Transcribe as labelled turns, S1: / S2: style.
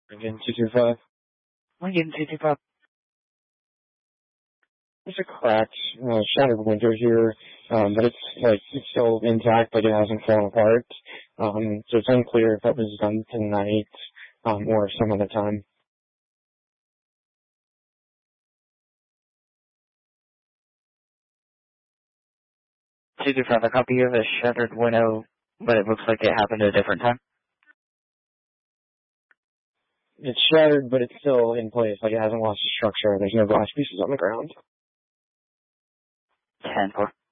S1: Again, 225.
S2: Again, 225.
S1: There's a cracked, shattered window here, but it's still intact, like it hasn't fallen apart. So it's unclear if that was done tonight, or some other time.
S2: 225, a copy of a shattered window, but it looks like it happened at a different time.
S1: It's shattered, but it's still in place, like it hasn't lost its structure. There's no glass pieces on the ground.
S2: 10-4.